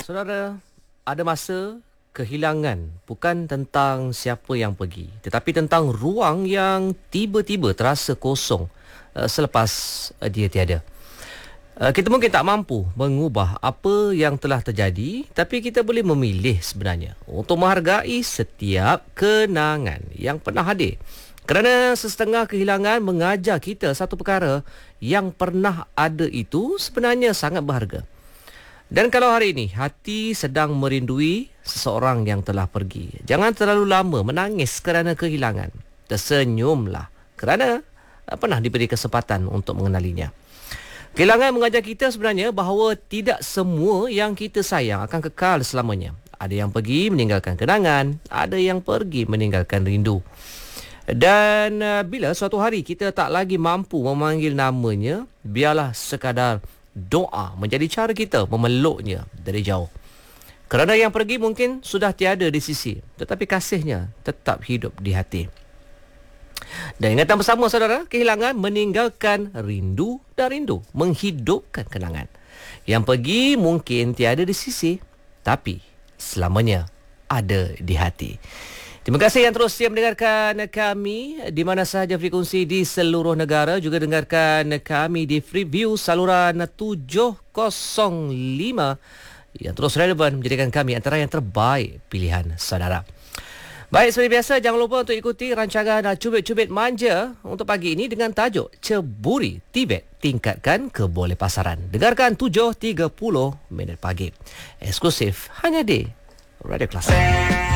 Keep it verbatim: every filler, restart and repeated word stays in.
Saudara, ada masa kehilangan bukan tentang siapa yang pergi, tetapi tentang ruang yang tiba-tiba terasa kosong uh, selepas uh, dia tiada. Uh, kita mungkin tak mampu mengubah apa yang telah terjadi, tapi kita boleh memilih sebenarnya untuk menghargai setiap kenangan yang pernah hadir. Kerana sesetengah kehilangan mengajar kita satu perkara yang pernah ada itu sebenarnya sangat berharga. Dan kalau hari ini hati sedang merindui seseorang yang telah pergi, jangan terlalu lama menangis kerana kehilangan. Tersenyumlah kerana pernah diberi kesempatan untuk mengenalinya. Kehilangan mengajar kita sebenarnya bahawa tidak semua yang kita sayang akan kekal selamanya. Ada yang pergi meninggalkan kenangan, ada yang pergi meninggalkan rindu. Dan uh, bila suatu hari kita tak lagi mampu memanggil namanya, biarlah sekadar doa menjadi cara kita memeluknya dari jauh. Kerana yang pergi mungkin sudah tiada di sisi, tetapi kasihnya tetap hidup di hati. Dan ingatan bersama saudara, kehilangan meninggalkan rindu dan rindu menghidupkan kenangan. Yang pergi mungkin tiada di sisi, tapi selamanya ada di hati. Terima kasih yang terus setia mendengarkan kami di mana sahaja frekuensi di seluruh negara. Juga dengarkan kami di Freeview saluran tujuh kosong lima yang terus relevan menjadikan kami antara yang terbaik pilihan saudara. Baik, seperti biasa jangan lupa untuk ikuti rancangan Cubit-Cubit Manja untuk pagi ini dengan tajuk Ceburi Tibet Tingkatkan Kebolehpasaran. Dengarkan tujuh tiga puluh minit pagi. Eksklusif hanya di Radio Classic.